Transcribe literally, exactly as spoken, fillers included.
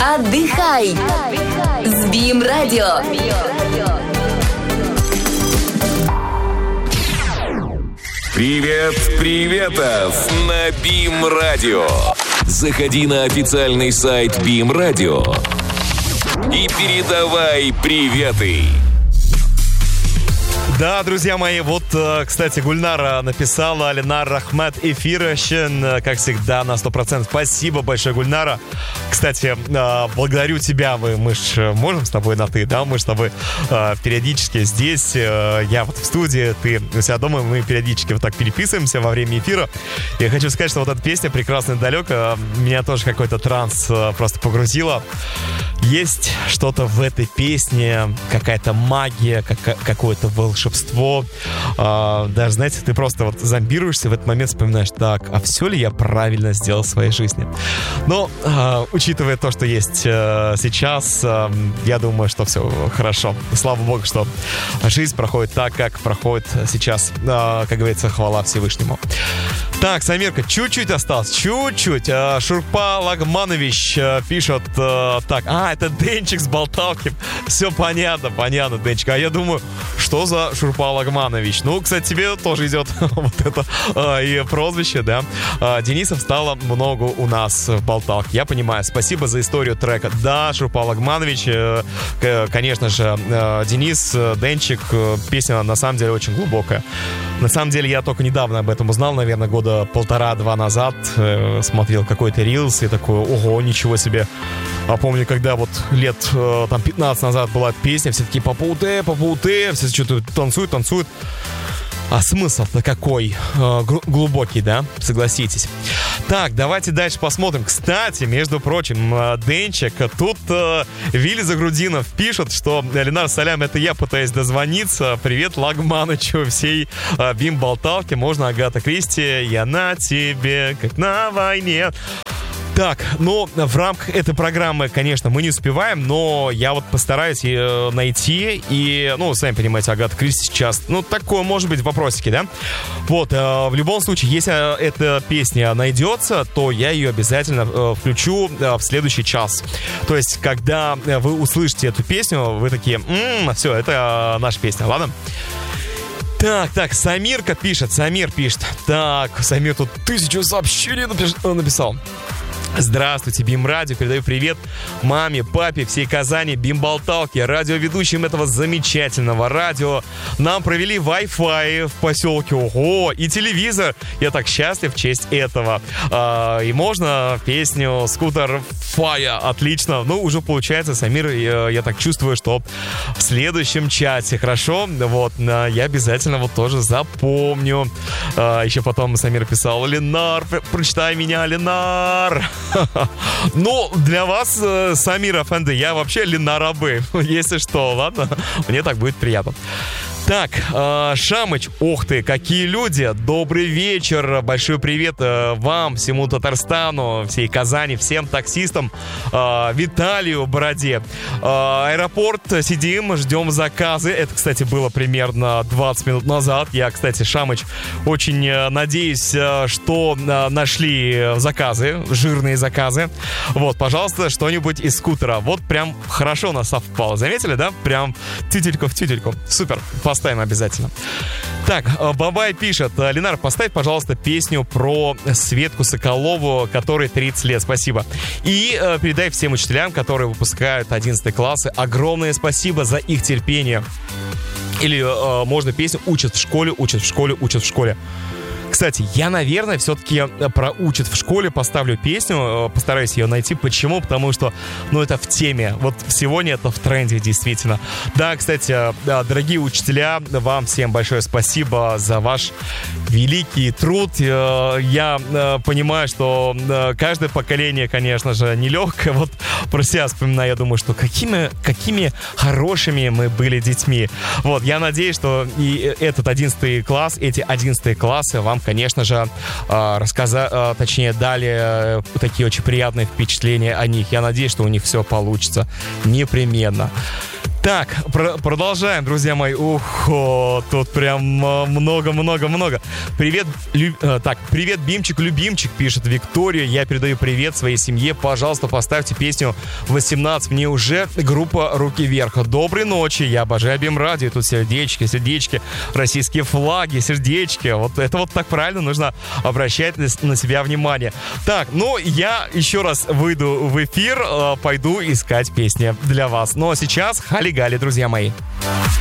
Отдыхай с Бим Радио. Привет, приветов на Бим Радио. Заходи на официальный сайт Бим Радио и передавай приветы. Да, друзья мои, вот, кстати, Гульнара написала, Ленар Рахмет эфирощен, как всегда, на сто процентов. Спасибо большое, Гульнара. Кстати, благодарю тебя, мы, мы ж можем с тобой на «ты», да? Мы с тобой периодически здесь, я вот в студии, ты у себя дома, мы периодически вот так переписываемся во время эфира. Я хочу сказать, что вот эта песня «Прекрасно и далеко» меня тоже какой-то транс просто погрузила. Есть что-то в этой песне, какая-то магия, как, какое-то волшебство. А, даже, знаете, ты просто вот зомбируешься, в этот момент вспоминаешь, так, а все ли я правильно сделал в своей жизни? Но, а, учитывая то, что есть а, сейчас, а, я думаю, что все хорошо. Слава Богу, что жизнь проходит так, как проходит сейчас. А, как говорится, хвала Всевышнему. Так, Самирка, чуть-чуть осталось, чуть-чуть. А, Шурпа Лагманович а, пишет а, так, а, это Денчик с Болталки. Все понятно, понятно, Денчик. А я думаю, что за Шурпа Лагманович? Ну, кстати, тебе тоже идет вот это а, и прозвище, да. А, Денисов стало много у нас в Болталке. Я понимаю, спасибо за историю трека. Да, Шурпа Лагманович, э, конечно же, э, Денис, э, Денчик, э, песня на самом деле очень глубокая. На самом деле, я только недавно об этом узнал, наверное, года полтора-два назад. Э, смотрел какой-то рилс и такой, ого, ничего себе. А помню, когда вот лет э, там пятнадцать назад была песня, все такие по-пауте, по-пауте, все что-то танцуют, танцуют. А смысл-то какой э, глубокий, да? Согласитесь. Так, давайте дальше посмотрим. Кстати, между прочим, э, Денчик, тут э, Вилли Загрудинов пишет, что Ленар, салям, это я пытаюсь дозвониться. Привет Лагманычу всей э, Бим-болталки. Можно Агата Кристи, я на тебе, как на войне. Так, ну, в рамках этой программы, конечно, мы не успеваем, но я вот постараюсь ее найти. И, ну, сами понимаете, Агата Кристи сейчас, ну, такое, может быть, вопросики, да? Вот, э, в любом случае, если эта песня найдется, то я ее обязательно э, включу э, в следующий час. То есть, когда вы услышите эту песню, вы такие, м-м, все, это э, наша песня, ладно? Так, так, Самирка пишет, Самир пишет. Так, Самир тут тысячу сообщений напиш- написал. Здравствуйте, Бим Радио, передаю привет маме, папе, всей Казани, Бим-болталки, радиоведущим этого замечательного радио. Нам провели Wi-Fi в поселке, ого, и телевизор. Я так счастлив в честь этого. А, и можно песню «Скутер Фая», отлично. Ну, уже получается, Самир, я, я так чувствую, что в следующем чате, хорошо? Вот, я обязательно вот тоже запомню. А, еще потом Самир писал, Ленар, прочитай меня, Ленар. Ну, для вас, э, Самир Афенди, я вообще Ленарабы, если что, ладно? Мне так будет приятно. Так, э, Шамыч, ух ты, какие люди, добрый вечер, большой привет э, вам, всему Татарстану, всей Казани, всем таксистам, э, Виталию Бороде. Э, аэропорт, сидим, ждем заказы, это, кстати, было примерно двадцать минут назад. Я, кстати, Шамыч, очень э, надеюсь, э, что э, нашли заказы, жирные заказы. Вот, пожалуйста, что-нибудь из скутера. Вот прям хорошо у нас совпало, заметили, да? Прям тютельку в тютельку, супер. Поставим обязательно. Так, Бабай пишет, Ленар, поставь, пожалуйста, песню про Светку Соколову, которой тридцать лет, спасибо. И э, передай всем учителям, которые выпускают одиннадцатые классы, огромное спасибо за их терпение. Или э, можно песню «Учат в школе, учат в школе, учат в школе». Кстати, я, наверное, все-таки про «Учат в школе» поставлю песню, постараюсь ее найти. Почему? Потому что, ну, это в теме. Вот сегодня это в тренде, действительно. Да, кстати, дорогие учителя, вам всем большое спасибо за ваш великий труд. Я понимаю, что каждое поколение, конечно же, нелегкое. Вот про себя вспоминаю, я думаю, что какими, какими хорошими мы были детьми. Вот, я надеюсь, что и этот одиннадцатый класс, эти одиннадцатые классы вам, конечно же, рассказали, точнее, дали такие очень приятные впечатления о них. Я надеюсь, что у них все получится непременно. Так, про- продолжаем, друзья мои. Ух, о, тут прям много-много-много. Привет, лю- э, так, привет, Бимчик, любимчик, пишет Виктория. Я передаю привет своей семье. Пожалуйста, поставьте песню восемнадцать. Мне уже группа «Руки вверх». Доброй ночи, я обожаю Бим-радио. Тут сердечки, сердечки, российские флаги, сердечки. Вот это вот так правильно, нужно обращать на себя внимание. Так, ну, я еще раз выйду в эфир, э, пойду искать песни для вас. Но сейчас хали-гали, друзья мои.